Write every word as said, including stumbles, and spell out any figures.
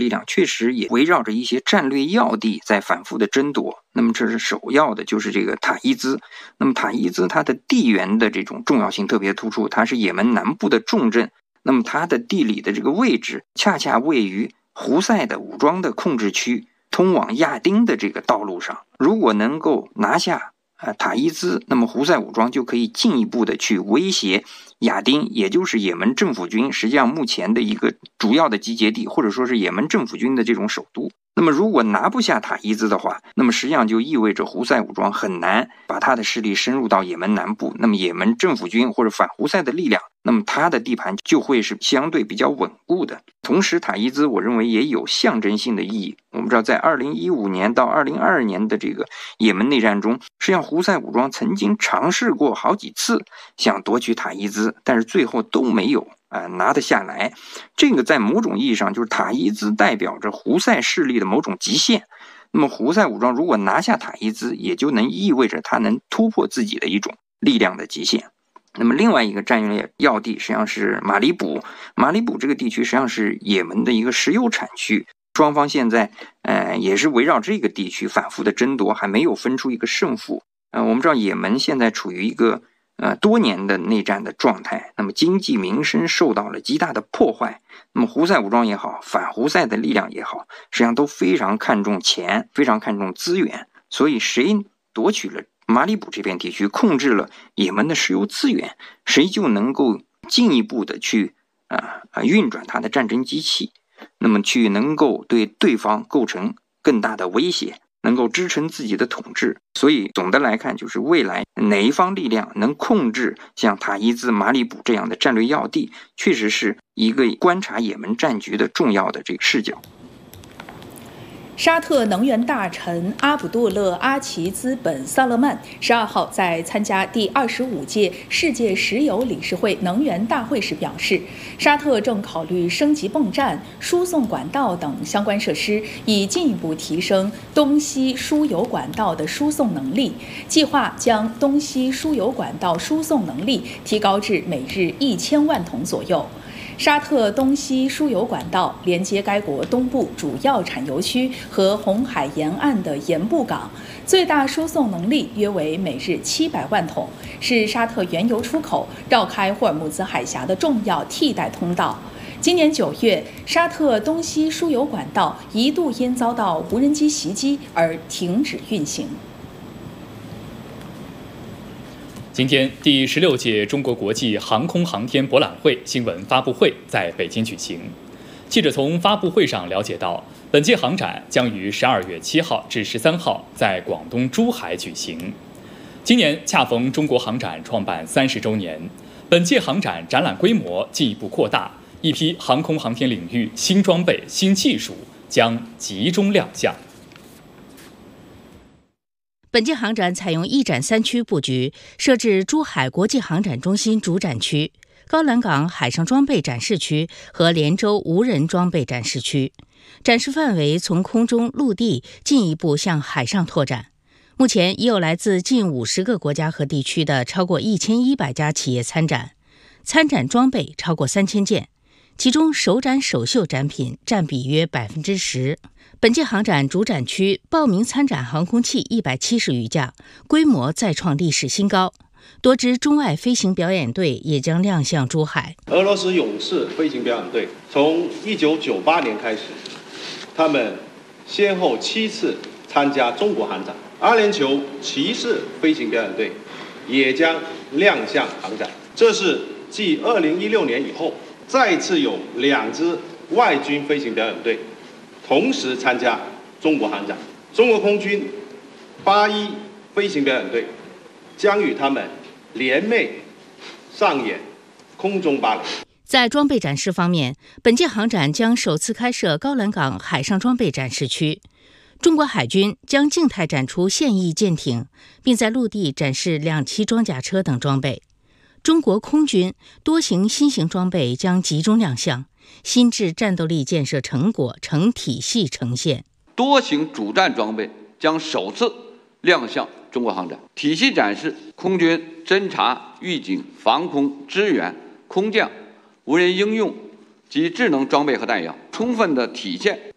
力量确实也围绕着一些战略要地在反复的争夺。那么这是首要的，就是这个塔伊兹。那么塔伊兹它的地缘的这种重要性特别突出，它是也门南部的重镇。那么它的地理的这个位置恰恰位于胡塞的武装的控制区，通往亚丁的这个道路上。如果能够拿下呃塔伊兹，那么胡塞武装就可以进一步的去威胁亚丁，也就是也门政府军实际上目前的一个主要的集结地，或者说是也门政府军的这种首都。那么如果拿不下塔伊兹的话，那么实际上就意味着胡塞武装很难把他的势力深入到也门南部，那么也门政府军或者反胡塞的力量，那么他的地盘就会是相对比较稳固的。同时塔伊兹我认为也有象征性的意义。我们知道在二零一五年到二零二二年的这个也门内战中，实际上胡塞武装曾经尝试过好几次想夺取塔伊兹，但是最后都没有啊、呃、拿得下来。这个在某种意义上就是塔伊兹代表着胡塞势力的某种极限。那么胡塞武装如果拿下塔伊兹，也就能意味着他能突破自己的一种力量的极限。那么另外一个战略要地实际上是马里卜，马里卜这个地区实际上是也门的一个石油产区，双方现在呃也是围绕这个地区反复的争夺，还没有分出一个胜负。呃，我们知道也门现在处于一个呃多年的内战的状态，那么经济民生受到了极大的破坏。那么胡塞武装也好，反胡塞的力量也好，实际上都非常看重钱，非常看重资源，所以谁夺取了马里卜这片地区，控制了也门的石油资源，谁就能够进一步的去啊、呃、运转他的战争机器，那么去能够对对方构成更大的威胁，能够支撑自己的统治。所以总的来看，就是未来哪一方力量能控制像塔伊兹、马里卜这样的战略要地，确实是一个观察也门战局的重要的这个视角。 沙特能源大臣阿卜杜勒·阿齐兹本·萨勒曼十二号在参加第二十五届世界石油理事会能源大会时表示，沙特正考虑升级泵站、输送管道等相关设施，以进一步提升东西输油管道的输送能力，计划将东西输油管道输送能力提高至每日一千万桶左右。沙特东西输油管道连接该国东部主要产油区和红海沿岸的盐布港，最大输送能力约为每日七百万桶，是沙特原油出口绕开霍尔木兹海峡的重要替代通道。今年九月，沙特东西输油管道一度因遭到无人机袭击而停止运行。 今天，第十六届中国国际航空航天博览会新闻发布会在北京举行。记者从发布会上了解到，本届航展将于十二月七号至十三号在广东珠海举行。今年恰逢中国航展创办三十周年，本届航展展览规模进一步扩大，一批航空航天领域新装备、新技术将集中亮相。 本届航展采用一展三区布局，设置珠海国际航展中心主展区、高栏港海上装备展示区和连州无人装备展示区。展示范围从空中、陆地进一步向海上拓展。目前已有来自近五十个国家和地区的超过一千一百家企业参展，参展装备超过三千件，其中首展首秀展品占比约百分之十。本届航展主展区报名参展航空器一百七十余架，规模再创历史新高。多支中外飞行表演队也将亮相珠海。 俄罗斯勇士飞行表演队从一九九八年开始，他们先后七次参加中国航展。阿联酋骑士飞行表演队也将亮相航展。这是继二零一六年以后，再次有两支外军飞行表演队同时参加中国航展。中国空军八一飞行表演队将与他们联袂上演空中芭蕾。 在装备展示方面，本届航展将首次开设高栏港海上装备展示区。中国海军将静态展出现役舰艇，并在陆地展示两栖装甲车等装备。中国空军多型新型装备将集中亮相，新制战斗力建设成果成体系呈现。 多型主战装备将首次亮相中国航展，体系展示空军侦察、预警、防空、支援、空降、无人应用及智能装备和弹药，充分的体现